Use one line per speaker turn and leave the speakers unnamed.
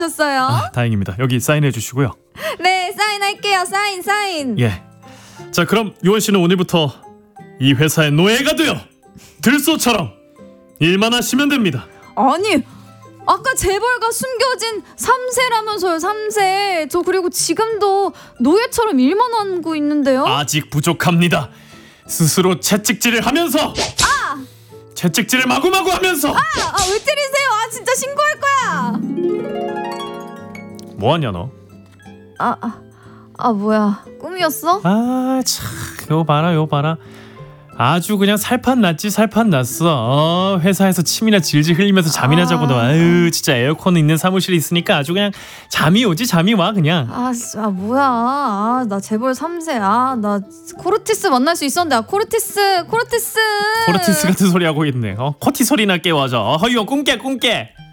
졌어요.
다행입니다. 여기 사인해 주시고요.
네, 사인할게요. 사인.
예. 자, 그럼 유원 씨는 오늘부터 이 회사의 노예가 되어 들소처럼 일만 하시면 됩니다.
아니, 아까 재벌가 숨겨진 3세라면서요. 3세. 저 그리고 지금도 노예처럼 일만 하고 있는데요.
아직 부족합니다. 스스로 채찍질을 하면서 채찍질을 마구마구 하면서
왜 때리세요? 진짜 신고할 거야.
뭐하냐 너?
뭐야, 꿈이었어?
참, 요 봐라. 아주 그냥 살판 났어. 회사에서 침이나 질질 흘리면서 잠이나 자고도 진짜 에어컨 있는 사무실에 있으니까 아주 그냥 잠이 와 그냥.
뭐야. 나 재벌 3세. 나 코르티스 만날 수 있었는데. 코르티스
코르티스 같은 소리 하고 있네. 코티솔이나 깨워줘. 이거 꿈깨.